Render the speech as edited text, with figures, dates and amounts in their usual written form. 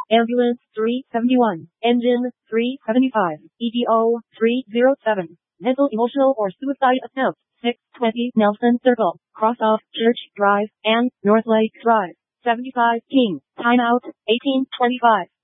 Ambulance 371, Engine 375, EDO 307. Mental, emotional, or suicide attempt 620 Nelson Circle, cross off Church Drive and North Lake Drive. 75 team. Timeout 1825.